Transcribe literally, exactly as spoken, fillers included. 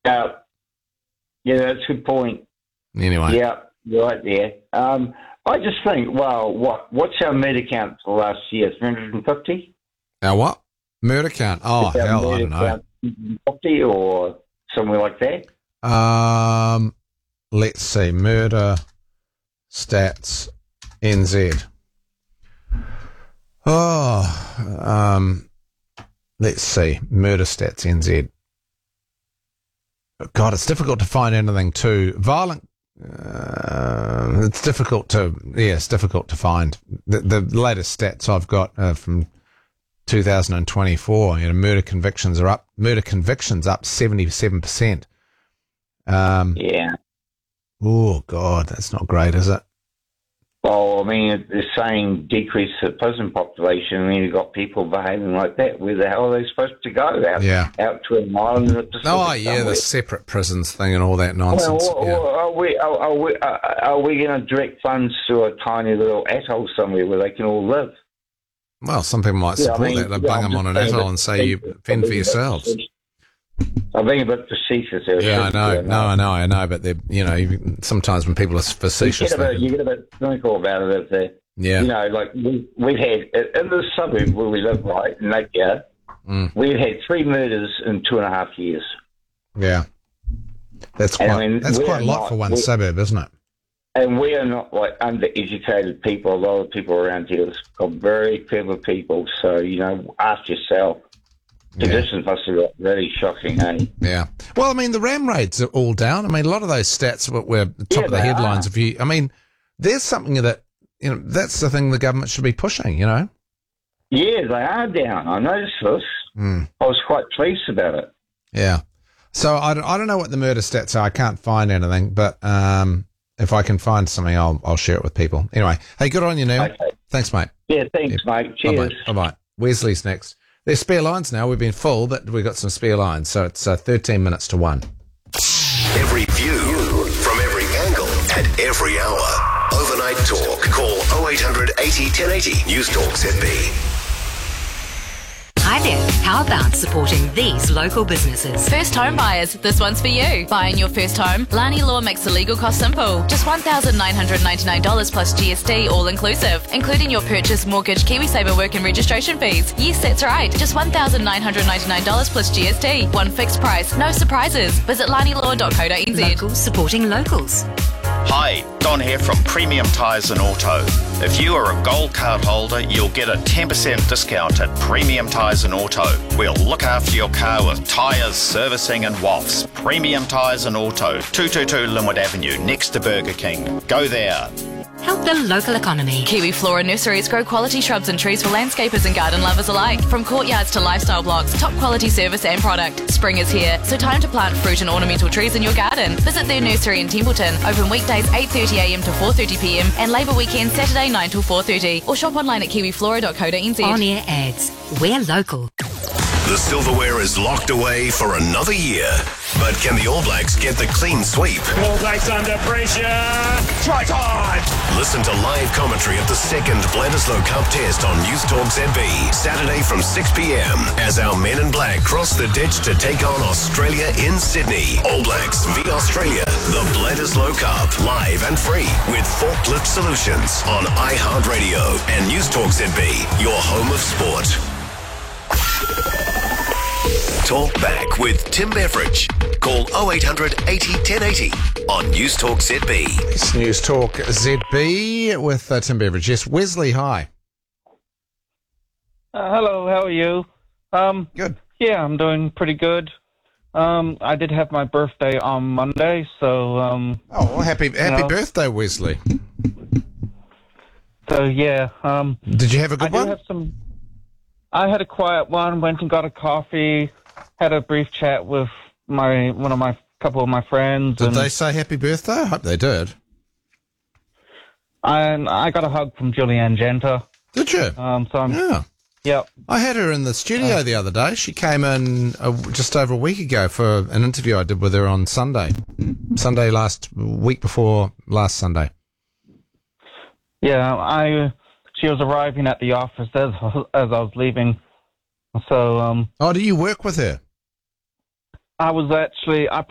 Yeah, yeah, that's a good point. Anyway. Yeah, right there. Um, I just think, well, what what's our murder count for last year? three hundred fifty? Our what? Murder count? Oh, Is our hell, I murder don't know. count three hundred fifty or somewhere like that? Um, let's see. Murder stats N Z. Oh, um, let's see. Murder stats N Z. God, it's difficult to find anything too violent. Uh, it's difficult to, yeah, it's difficult to find. The, the latest stats I've got are from two thousand twenty-four. You know, murder convictions are up. Murder convictions up seventy-seven percent. Um, Yeah. Oh God, that's not great, is it? Well, I mean, they're saying decrease the prison population, and then you've got people behaving like that. Where the hell are they supposed to go? Out, Yeah. out to an island in the Pacific Oh yeah, somewhere? the separate prisons thing and all that nonsense. Well, yeah. are we are, are we are, are we going to direct funds to a tiny little atoll somewhere where they can all live? Well, some people might Yeah, I support mean, that. They yeah, bung I'm them on an just saying atoll that- and say you fend for yourselves. I'm being a bit facetious there. Yeah, I shouldn't know. I? No, I know, I know. But they, you know, you, sometimes when people are You facetious, get a they bit, can- you get a bit cynical about it. If they, yeah, you know, like we, we've had in the suburb where we live, right, in Napier, Mm. we've had three murders in two and a half years. yeah. That's And, quite. I mean, that's we're quite a lot not- for one we- suburb, isn't it? And we are not like undereducated people. A lot of people around here are very clever people. So, you know, ask yourself. Conditions must have got really shocking, eh? Yeah. Well, I mean, the ram raids are all down. I mean, a lot of those stats were, were the top Yeah, of the they headlines. are. If you, I mean, there's something that, you know, that's the thing the government should be pushing, you know? Yeah, they are down. I noticed this. Mm. I was quite pleased about it. Yeah. So I don't, I don't know what the murder stats are. I can't find anything, but um, if I can find something, I'll I'll share it with people. Anyway, hey, good on you, Neil. Okay. Thanks, mate. Yeah, thanks, mate. Cheers. Bye bye. Wesley's next. There's spare lines now. We've been full, but we've got some spare lines. So it's uh, thirteen minutes to one. Every view from every angle at every hour. Overnight Talk. Call oh eight hundred eighty ten eighty. News Talk Z B. Hi there. How about supporting these local businesses? First home buyers, this one's for you. Buying your first home? Lani Law makes the legal cost simple. Just one thousand nine hundred ninety-nine dollars plus G S T, all inclusive, including your purchase, mortgage, KiwiSaver work and registration fees. Yes, that's right. Just one thousand nine hundred ninety-nine dollars plus G S T. One fixed price, no surprises. Visit lani law dot co dot n z. Locals supporting locals. Hi, Don here from Premium Tyres and Auto. If you are a gold card holder, you'll get a ten percent discount at Premium Tyres and Auto. We'll look after your car with tyres, servicing and wafts. Premium Tyres and Auto, two twenty-two Linwood Avenue, next to Burger King. Go there. Help the local economy. Kiwi Flora Nurseries grow quality shrubs and trees for landscapers and garden lovers alike. From courtyards to lifestyle blocks, top quality service and product. Spring is here, so time to plant fruit and ornamental trees in your garden. Visit their nursery in Templeton, open weekdays eight thirty a m to four thirty p m and Labour weekend Saturday nine till four thirty. Or shop online at kiwi flora dot co dot n z. On-air ads. We're local. The silverware is locked away for another year. But can the All Blacks get the clean sweep? All Blacks under pressure. Try time. Listen to live commentary of the second Bledisloe Cup test on News Talk Z B, Saturday from six p m as our men in black cross the ditch to take on Australia in Sydney. All Blacks v Australia, the Bledisloe Cup, live and free with Forklift Solutions on iHeartRadio and News Talk Z B, your home of sport. Talk back with Tim Beveridge. Call oh eight hundred eighty ten eighty on News Talk Z B. It's News Talk Z B with uh, Tim Beveridge. Yes, Wesley, hi. Uh, hello, how are you? Um, Good. Yeah, I'm doing pretty good. Um, I did have my birthday on Monday, so um, Oh, well, happy happy know. birthday, Wesley. so yeah. Um, Did you have a I good do one? have some. I had a quiet one. Went and got a coffee. Had a brief chat with my one of my couple of my friends. Did and they say happy birthday? I hope they did. And I got a hug from Julianne Genta. Did you? Um, so I'm, Yeah. yep. I had her in the studio the other day. She came in uh, just over a week ago for an interview I did with her on Sunday. Sunday last week before last Sunday. Yeah, I. She was arriving at the office as as I was leaving. So um, Oh, do you work with her? I was actually I